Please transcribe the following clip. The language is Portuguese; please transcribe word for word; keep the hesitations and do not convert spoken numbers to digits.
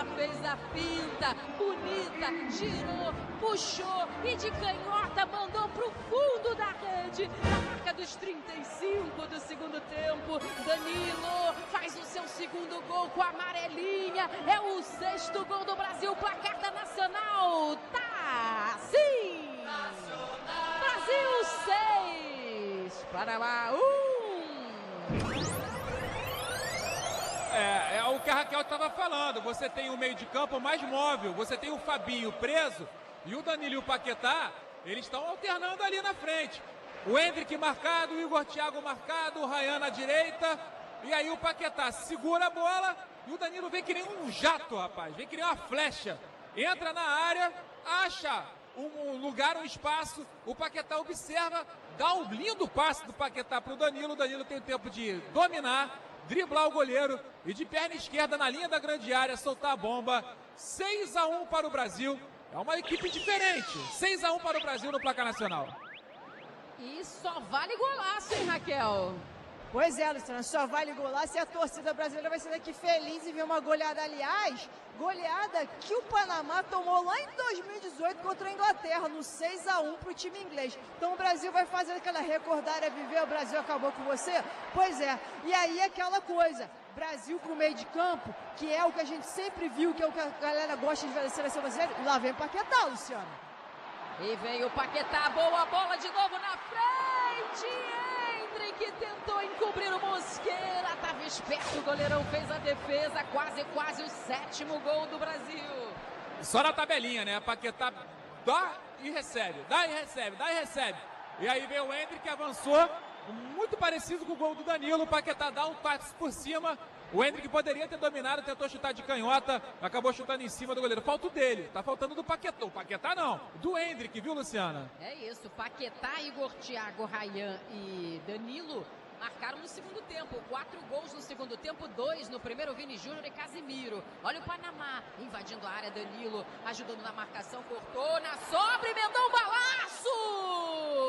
fez a finta, bonita, girou, puxou e de canhota mandou pro fundo da rede. Na marca dos trinta e cinco do segundo tempo, Danilo faz o seu segundo gol com a amarelinha. É o sexto gol do Brasil, placar da Nacional. Tá, sim! Brasil seis, Panamá um. É, é o que a Raquel estava falando. Você tem o meio de campo mais móvel, você tem o Fabinho preso e o Danilo e o Paquetá, eles estão alternando ali na frente. O Endrick marcado, o Igor Thiago marcado, o Ryan na direita. E aí o Paquetá segura a bola e o Danilo vem que nem um jato, rapaz. Vem que nem uma flecha. Entra na área, acha um lugar, um espaço. O Paquetá observa, dá um lindo passe do Paquetá para o Danilo. O Danilo tem o tempo de dominar, driblar o goleiro e de perna esquerda na linha da grande área soltar a bomba. seis a um para o Brasil. É uma equipe diferente. seis a um para o Brasil no placar nacional. E só vale golaço, hein, Raquel? Pois é, Luciana, só vale golaço e a torcida brasileira vai sair daqui feliz e ver uma goleada. Aliás, goleada que o Panamá tomou lá em dois mil e dezoito contra a Inglaterra, no seis a um para o time inglês. Então o Brasil vai fazer aquela recordar é viver, o Brasil acabou com você? Pois é, e aí aquela coisa, Brasil com meio de campo, que é o que a gente sempre viu, que é o que a galera gosta de ver da seleção brasileira, lá vem o Paquetá, Luciana. E vem o Paquetá, boa bola de novo na frente, Endrick tentou encobrir o Mosqueira, estava esperto, o goleirão fez a defesa, quase, quase o sétimo gol do Brasil. Só na tabelinha, né? A Paquetá dá e recebe, dá e recebe, dá e recebe. E aí vem o Endrick que avançou, muito parecido com o gol do Danilo, o Paquetá dá um passe por cima. O Endrick poderia ter dominado, tentou chutar de canhota, acabou chutando em cima do goleiro. Falta o dele, tá faltando do Paquetá. O Paquetá não, do Endrick, viu, Luciana? É isso, Paquetá, Igor Thiago, Ryan e Danilo marcaram no segundo tempo. Quatro gols no segundo tempo, dois no primeiro, Vini Júnior e Casimiro. Olha o Panamá invadindo a área, Danilo ajudando na marcação, cortou na sobra e emendou um balaço!